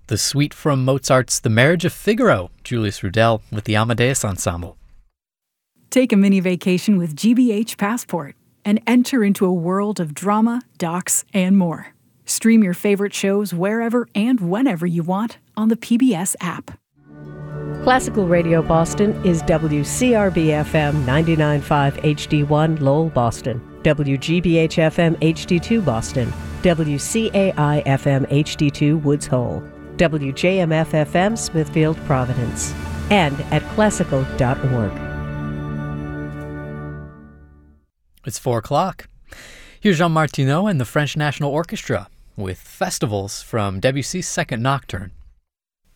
The suite from Mozart's The Marriage of Figaro, Julius Rudel with the Amadeus Ensemble. Take a mini vacation with GBH Passport and enter into a world of drama, docs, and more. Stream your favorite shows wherever and whenever you want on the PBS app. Classical Radio Boston is WCRB-FM 99.5 HD1 Lowell, Boston, WGBH-FM HD2 Boston, WCAI-FM HD2 Woods Hole, WJMF-FM Smithfield, Providence, and at classical.org. It's 4 o'clock. Here's Jean Martineau and the French National Orchestra with Festivals from Debussy's Second Nocturne.